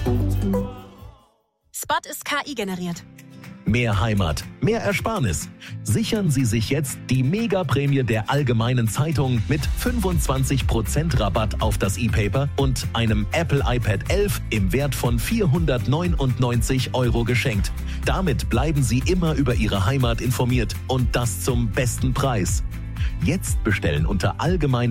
Spot ist KI generiert. Mehr Heimat, mehr Ersparnis. Sichern Sie sich jetzt die Mega-Prämie der Allgemeinen Zeitung mit 25% Rabatt auf das E-Paper und einem Apple iPad 11 im Wert von 499 € geschenkt. Damit bleiben Sie immer über Ihre Heimat informiert und das zum besten Preis. Jetzt bestellen unter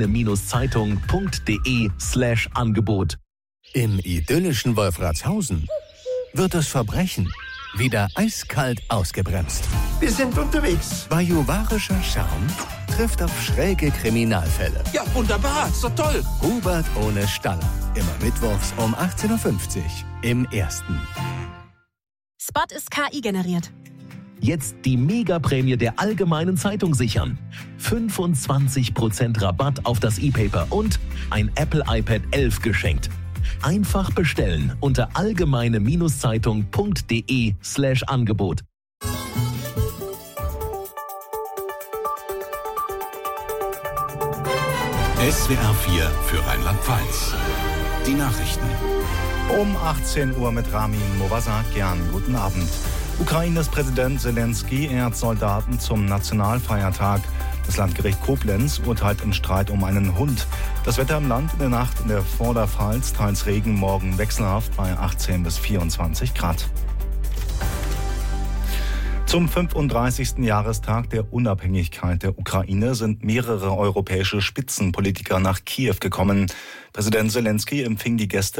allgemeine-zeitung.de/Angebot. Im idyllischen Wolfratshausen wird das Verbrechen wieder eiskalt ausgebremst. Wir sind unterwegs. Bajuwarischer Charme trifft auf schräge Kriminalfälle. Ja, wunderbar. Ist doch toll. Hubert ohne Staller. Immer mittwochs um 18.50 Uhr im Ersten. Spot ist KI generiert. Jetzt die Mega-Prämie der Allgemeinen Zeitung sichern. 25% Rabatt auf das E-Paper und ein Apple iPad 11 geschenkt. Einfach bestellen unter allgemeine-zeitung.de/Angebot. SWR 4 für Rheinland-Pfalz. Die Nachrichten. Um 18 Uhr mit Ramin Movasakian. Guten Abend. Ukraines Präsident Zelensky ehrt Soldaten zum Nationalfeiertag. Das Landgericht Koblenz urteilt im Streit um einen Hund. Das Wetter im Land in der Nacht in der Vorderpfalz, teils Regen, morgen wechselhaft bei 18 bis 24 Grad. Zum 35. Jahrestag der Unabhängigkeit der Ukraine sind mehrere europäische Spitzenpolitiker nach Kiew gekommen. Präsident Zelensky empfing die Gäste